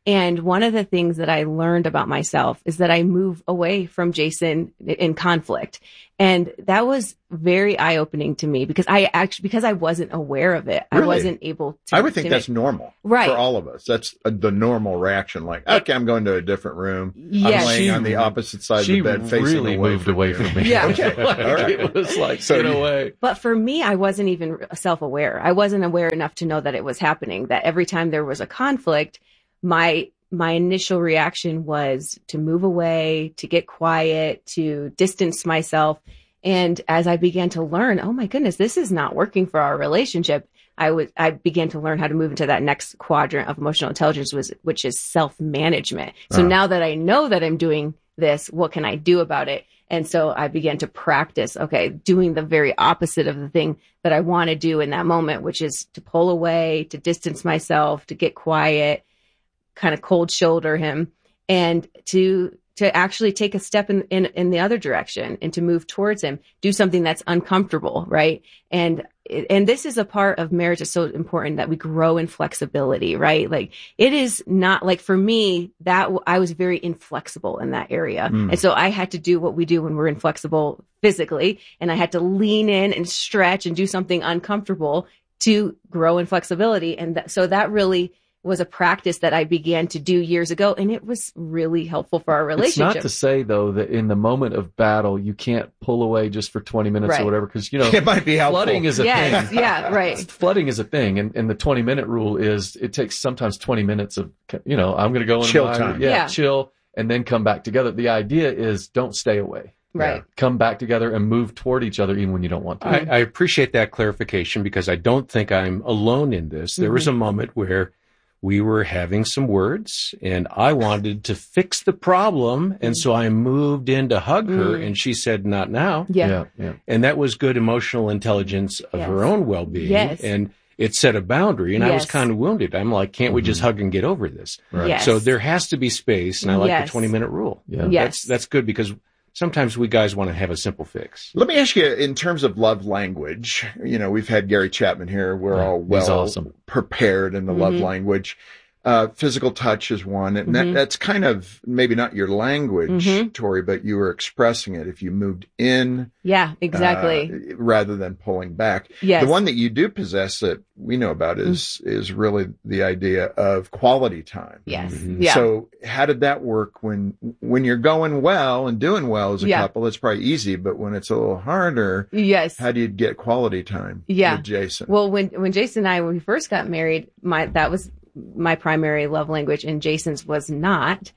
And one of the things that I learned about myself is that I move away from Jason in conflict. And that was very eye-opening to me because I wasn't aware of it. Really? I wasn't able to. I would think that's normal. Right. For all of us. That's the normal reaction. Like, okay, I'm going to a different room. Yes. I'm laying on the opposite side of the bed, facing really away moved away from me. Yeah. Okay. All right. It was like, get away. But for me, I wasn't even self-aware. I wasn't aware enough to know that it was happening, that every time there was a conflict, my initial reaction was to move away, to get quiet, to distance myself. And as I began to learn, oh my goodness, this is not working for our relationship, I began to learn how to move into that next quadrant of emotional intelligence, which is self-management. So now that I know that I'm doing this, what can I do about it? And so I began to practice, doing the very opposite of the thing that I want to do in that moment, which is to pull away, to distance myself, to get quiet, kind of cold shoulder him, and to actually take a step in the other direction and to move towards him, do something that's uncomfortable, right? And this is a part of marriage that's so important, that we grow in flexibility, right? Like, it is not like, for me, that I was very inflexible in that area. And so I had to do what we do when we're inflexible physically, and I had to lean in and stretch and do something uncomfortable to grow in flexibility. And so that really was a practice that I began to do years ago, and it was really helpful for our relationship. It's not to say, though, that in the moment of battle, you can't pull away just for 20 minutes or whatever, because, it might be helpful. Flooding is a thing. Yeah, right. Flooding is a thing, and the 20-minute rule is it takes sometimes 20 minutes of, I'm going to go in chill time. Chill, and then come back together. The idea is don't stay away. Right. Yeah. Come back together and move toward each other even when you don't want to. I appreciate that clarification, because I don't think I'm alone in this. There was a moment where we were having some words and I wanted to fix the problem. And so I moved in to hug her and she said, not now. Yeah. And that was good emotional intelligence of her own well-being. Yes. And it set a boundary, and I was kind of wounded. I'm like, can't we just hug and get over this? Right. Yes. So there has to be space. And I like the 20-minute rule. Yeah. Yes. That's good, because sometimes we guys want to have a simple fix. Let me ask you, in terms of love language, we've had Gary Chapman here. We're all awesome. prepared in the love language. Physical touch is one, and that's kind of maybe not your language, Tori, but you were expressing it if you moved in. Yeah, exactly. Rather than pulling back. Yes. The one that you do possess that we know about is really the idea of quality time. Yes. Yeah. So how did that work when you're going well and doing well as a couple? It's probably easy, but when it's a little harder, how do you get quality time with Jason? Well, when Jason and I, when we first got married, that was my primary love language, and Jason's was not.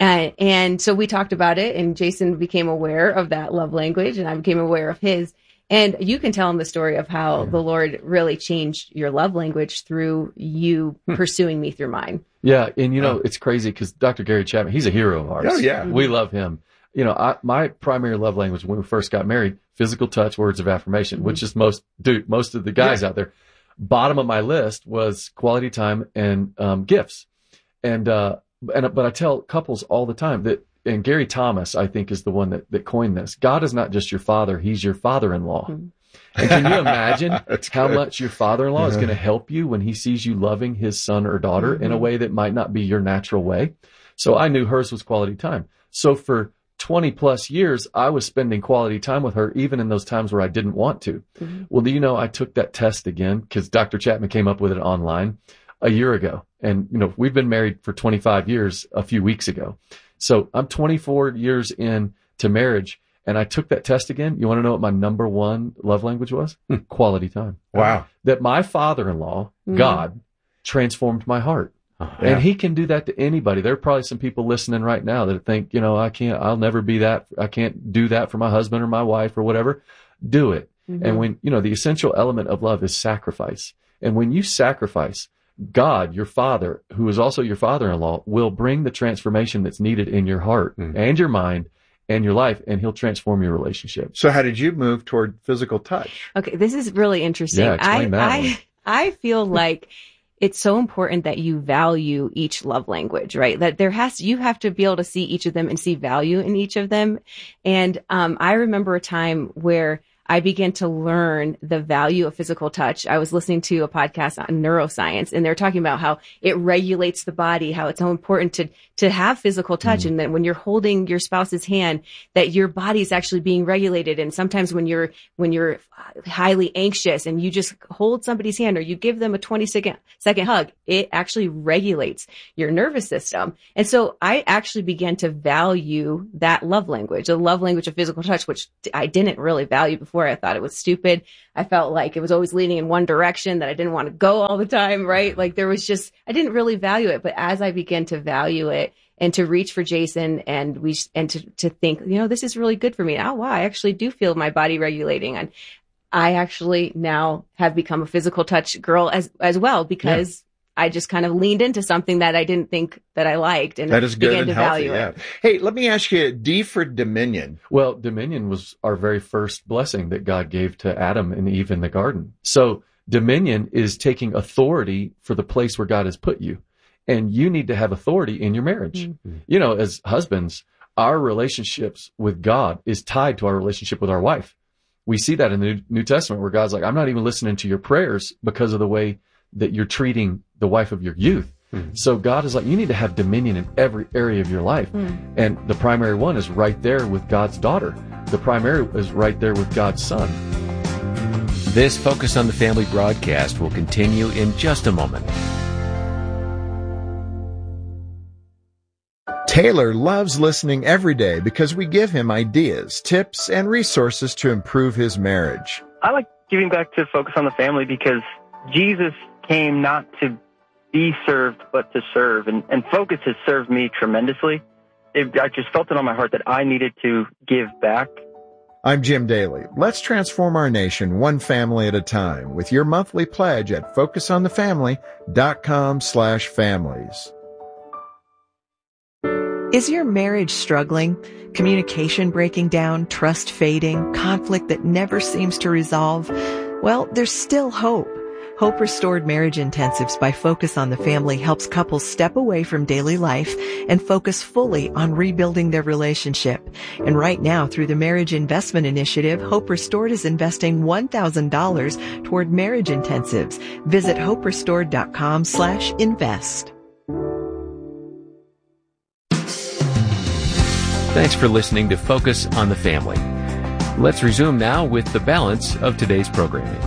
And so we talked about it, and Jason became aware of that love language, and I became aware of his. And you can tell him the story of how the Lord really changed your love language through you pursuing me through mine. Yeah. And it's crazy because Dr. Gary Chapman, he's a hero of ours. Oh, yeah. We love him. My primary love language when we first got married, physical touch, words of affirmation, which is most of the guys out there. Bottom of my list was quality time and gifts. But I tell couples all the time that, and Gary Thomas, I think, is the one that coined this. God is not just your father, he's your father-in-law. And can you imagine how much your father-in-law is going to help you when he sees you loving his son or daughter in a way that might not be your natural way? So I knew hers was quality time. So for 20 plus years, I was spending quality time with her, even in those times where I didn't want to. Well, do you know, I took that test again because Dr. Chapman came up with it online a year ago. And, we've been married for 25 years a few weeks ago. So I'm 24 years into marriage, and I took that test again. You want to know what my number one love language was? Quality time. Wow. That my father-in-law, God, transformed my heart. And he can do that to anybody. There are probably some people listening right now that think, I'll never be that. I can't do that for my husband or my wife or whatever. Do it. And when, the essential element of love is sacrifice. And when you sacrifice, God, your father, who is also your father-in-law, will bring the transformation that's needed in your heart and your mind and your life, and he'll transform your relationship. So how did you move toward physical touch? Okay. This is really interesting. Yeah, explain that one. I feel like it's so important that you value each love language, right? That you have to be able to see each of them and see value in each of them. And I remember a time where I began to learn the value of physical touch. I was listening to a podcast on neuroscience, and they're talking about how it regulates the body, how it's so important to have physical touch. And that when you're holding your spouse's hand, that your body's actually being regulated. And sometimes when you're highly anxious and you just hold somebody's hand or you give them a 20-second hug, it actually regulates your nervous system. And so I actually began to value that love language, the love language of physical touch, which I didn't really value before. I thought it was stupid. I felt like it was always leaning in one direction, that I didn't want to go all the time, right? Like I didn't really value it. But as I began to value it and to reach for Jason and to think, this is really good for me. Oh, wow, I actually do feel my body regulating. And I actually now have become a physical touch girl as well, because I just kind of leaned into something that I didn't think that I liked, and that is good began and to healthy, value it. Hey, let me ask you, D for dominion. Well, dominion was our very first blessing that God gave to Adam and Eve in the garden. So dominion is taking authority for the place where God has put you. And you need to have authority in your marriage. Mm-hmm. As husbands, our relationships with God is tied to our relationship with our wife. We see that in the New Testament, where God's like, I'm not even listening to your prayers because of the way that you're treating the wife of your youth. Mm-hmm. So God is like, you need to have dominion in every area of your life. Mm-hmm. And the primary one is right there with God's daughter. The primary is right there with God's son. This Focus on the Family broadcast will continue in just a moment. Taylor loves listening every day because we give him ideas, tips, and resources to improve his marriage. I like giving back to Focus on the Family because Jesus came not to be served, but to serve. And Focus has served me tremendously. I just felt it on my heart that I needed to give back. I'm Jim Daly. Let's transform our nation one family at a time with your monthly pledge at focusonthefamily.com/families. Is your marriage struggling? Communication breaking down, trust fading, conflict that never seems to resolve? Well, there's still hope. Hope Restored Marriage Intensives by Focus on the Family helps couples step away from daily life and focus fully on rebuilding their relationship. And right now, through the Marriage Investment Initiative, Hope Restored is investing $1,000 toward marriage intensives. Visit hoperestored.com/invest. Thanks for listening to Focus on the Family. Let's resume now with the balance of today's programming.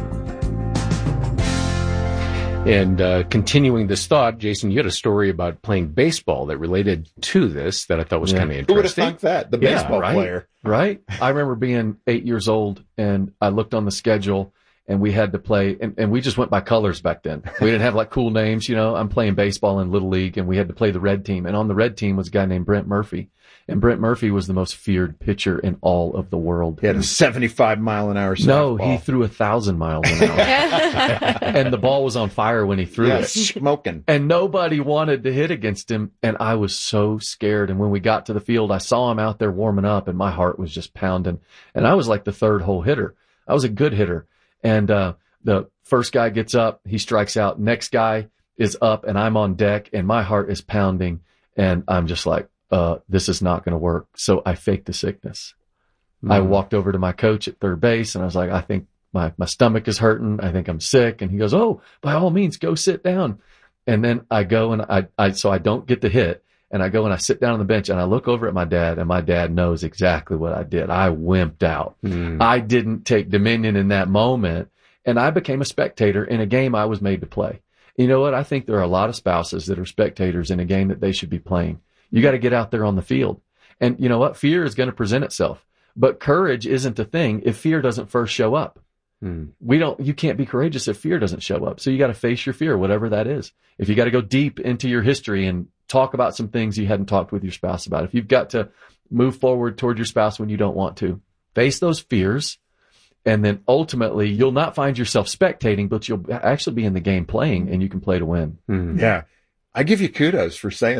And continuing this thought, Jason, you had a story about playing baseball that related to this that I thought was kind of interesting. Who would have thought that? The baseball player. Right? I remember being 8 years old, and I looked on the schedule, and we had to play, and we just went by colors back then. We didn't have like cool names, I'm playing baseball in Little League, and we had to play the red team. And on the red team was a guy named Brent Murphy. And Brent Murphy was the most feared pitcher in all of the world. He had a 75-mile-an-hour softball. No, he threw 1,000 miles an hour. And the ball was on fire when he threw it. Smoking. And nobody wanted to hit against him. And I was so scared. And when we got to the field, I saw him out there warming up, and my heart was just pounding. And I was like the third hole hitter. I was a good hitter. And the first guy gets up, he strikes out. Next guy is up, and I'm on deck, and my heart is pounding. And I'm just like, this is not going to work. So I faked the sickness. I walked over to my coach at third base, and I was like, I think my stomach is hurting. I think I'm sick. And he goes, oh, by all means, go sit down. And then I go, and so I don't get the hit. And I go and I sit down on the bench, and I look over at my dad, and my dad knows exactly what I did. I wimped out. I didn't take dominion in that moment, and I became a spectator in a game I was made to play. You know what? I think there are a lot of spouses that are spectators in a game that they should be playing. You got to get out there on the field. And you know what? Fear is going to present itself. But courage isn't a thing if fear doesn't first show up. You can't be courageous if fear doesn't show up. So you got to face your fear, whatever that is. If you got to go deep into your history and talk about some things you hadn't talked with your spouse about, if you've got to move forward toward your spouse when you don't want to, face those fears. And then ultimately you'll not find yourself spectating, but you'll actually be in the game playing, and you can play to win. Yeah. I give you kudos for saying that.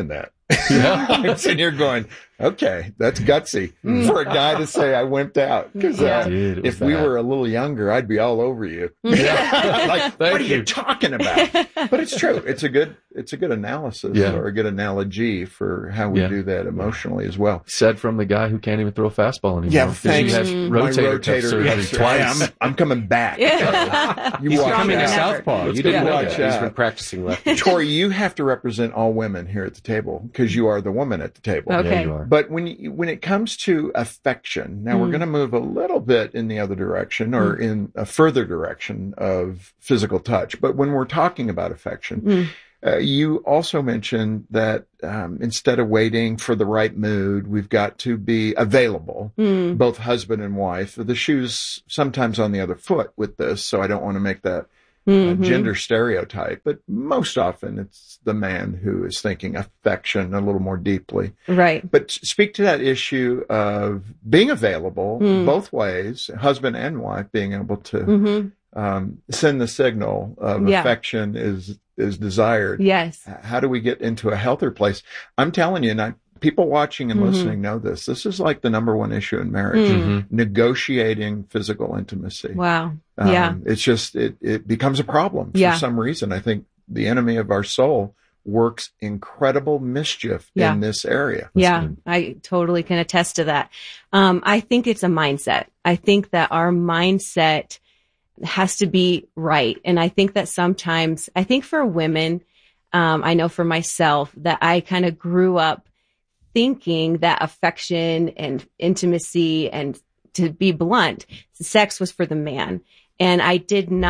I'm sitting here going, okay, that's gutsy for a guy to say I wimped out. Because if we were a little younger, I'd be all over you. Like, what are you talking about? But it's true. It's a good analysis or a good analogy for how we do that emotionally as well. Said from the guy who can't even throw a fastball anymore. Yeah, thanks. Rotator surgery twice. I'm coming back. He's becoming a southpaw. You didn't watch He's been practicing left. Tori, you have to represent all women here at the table because you are the woman at the table. Okay. Yeah, you are. But when it comes to affection, now we're going to move a little bit in the other direction or in a further direction of physical touch. But when we're talking about affection, you also mentioned that instead of waiting for the right mood, we've got to be available, both husband and wife. The shoe's sometimes on the other foot with this, so I don't want to make that gender stereotype, but most often it's the man who is thinking affection a little more deeply. Right. But speak to that issue of being available both ways, husband and wife being able to send the signal of affection is desired. Yes. How do we get into a healthier place? I'm telling you, and people watching and listening know this. This is like the number one issue in marriage, negotiating physical intimacy. Wow. It's just, it becomes a problem for some reason. I think the enemy of our soul works incredible mischief in this area. I totally can attest to that. I think it's a mindset. I think that our mindset has to be right. And I think that sometimes, I think for women, I know for myself that I kind of grew up thinking that affection and intimacy and, to be blunt, sex was for the man. And I didn't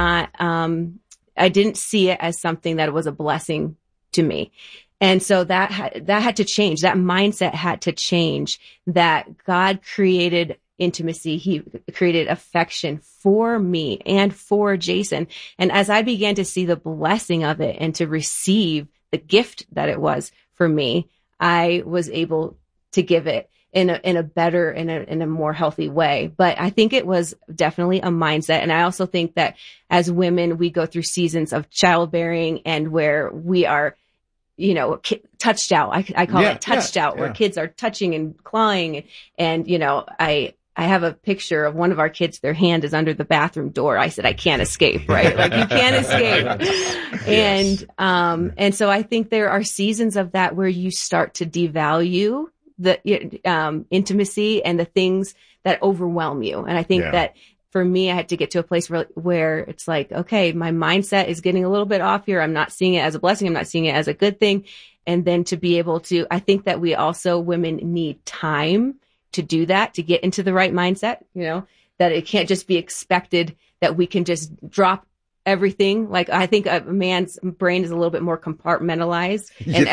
see it as something that was a blessing to me. And so that had to change. That mindset had to change, that God created intimacy. He created affection for me and for Jason. And as I began to see the blessing of it and to receive the gift that it was for me, I was able to give it in a better, in a more healthy way. But I think it was definitely a mindset. And I also think that as women, we go through seasons of childbearing and where we are, touched out. I call it touched out, where kids are touching and clawing. And, I have a picture of one of our kids, their hand is under the bathroom door. I said, I can't escape, right? Like, you can't escape. And so I think there are seasons of that where you start to devalue the intimacy and the things that overwhelm you. And I think that for me, I had to get to a place where it's like, okay, my mindset is getting a little bit off here. I'm not seeing it as a blessing. I'm not seeing it as a good thing. And then to be able to, I think that women need time to do that, to get into the right mindset, that it can't just be expected that we can just drop everything. Like, I think a man's brain is a little bit more compartmentalized,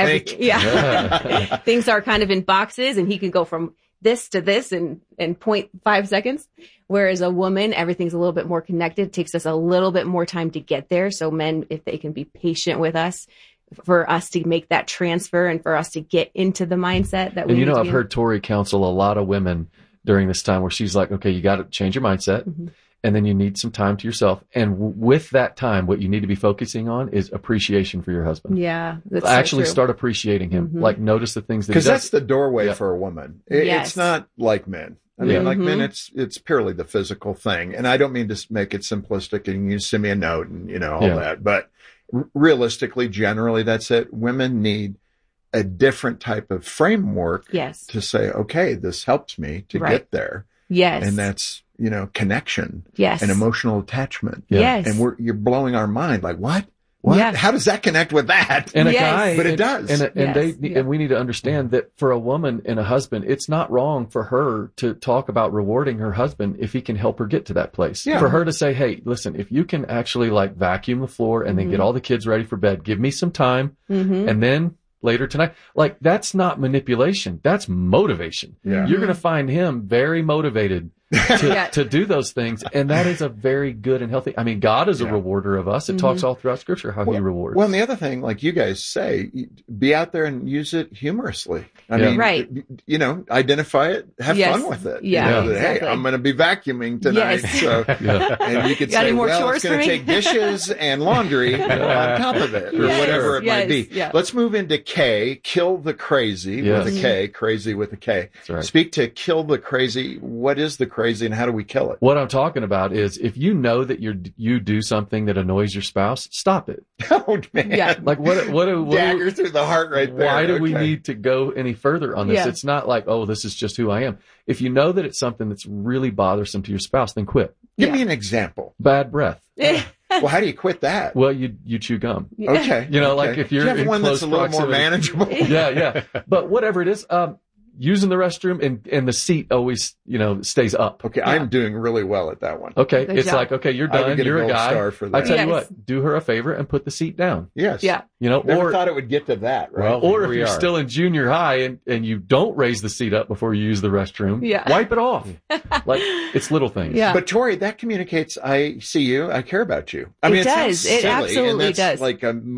and things are kind of in boxes, and he can go from this to this in 0.5 seconds. Whereas a woman, everything's a little bit more connected. It takes us a little bit more time to get there. So men, if they can be patient with us, for us to make that transfer and for us to get into the mindset that we need to I've heard Tori counsel a lot of women during this time where she's like, okay, you got to change your mindset, and then you need some time to yourself. And with that time, what you need to be focusing on is appreciation for your husband. Yeah. That's actually start appreciating him. Like, notice the things that he does. Because that's the doorway for a woman. It's not like men. I mean, like men, it's purely the physical thing. And I don't mean to make it simplistic and you send me a note and, all that. But realistically, generally, that's it. Women need a different type of framework to say, okay, this helps me to get there. Yes. And that's, connection. Yes. And emotional attachment. Yes. And you're blowing our mind. Like, what? What? How does that connect with that? And a guy, but it does. And we need to understand that for a woman and a husband, it's not wrong for her to talk about rewarding her husband if he can help her get to that place. For her to say, hey, listen, if you can actually vacuum the floor and then get all the kids ready for bed, give me some time, and then later tonight, that's not manipulation. That's motivation. You're going to find him very motivated to do those things. And that is a very good and healthy. I mean, God is a rewarder of us. It talks all throughout Scripture how He rewards. Well, and the other thing, like you guys say, be out there and use it humorously. I mean, you know, identify it, have fun with it. Yeah. You know, that, hey, I'm going to be vacuuming tonight. Yes. So, and you could say, well, it's going to take dishes and laundry on top of it, or whatever it might be. Yeah. Let's move into K, kill the crazy with a K, crazy with a K. That's right. Speak to kill the crazy. What is the crazy and how do we kill it? What I'm talking about is if you know that you do something that annoys your spouse, stop it. Oh man. Yeah. Like what dagger through the heart right there. Why do we need to go any further on this? Yeah. It's not like, oh, this is just who I am. If you know that it's something that's really bothersome to your spouse, then quit. Give me an example. Bad breath. Well, how do you quit that? Well, you chew gum. Okay. You know, like if you're do you have in one close that's a little proximity. more manageable. Yeah. But whatever it is, using the restroom and the seat always, you know, stays up. Okay, I'm doing really well at that one. Okay, Good it's job. like, okay, you're I would done. get a You're a gold guy. star for that. I tell Yes. you what, do her a favor and put the seat down. Yes. Yeah. You know, Never thought it would get to that, right? Well, or here if we you're are. still in junior high and you don't raise the seat up before you use the restroom, wipe it off. Like, it's little things. Yeah. But Tori, that communicates, I see you, I care about you. I mean, It does. sounds It silly, absolutely and that's does. like a